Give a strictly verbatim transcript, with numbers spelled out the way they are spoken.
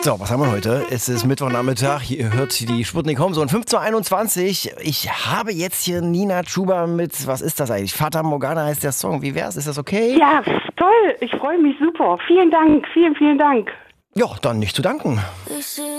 So, was haben wir heute? Es ist Mittwochnachmittag, ihr hört die Sputnik Home Zone fünf zu einundzwanzig. Ich habe jetzt hier Nina Chuba mit, was ist das eigentlich? Fata Morgana heißt der Song. Wie wär's? Ist das okay? Ja, toll. Ich freue mich super. Vielen Dank. Vielen, vielen Dank. Ja, dann nicht zu danken.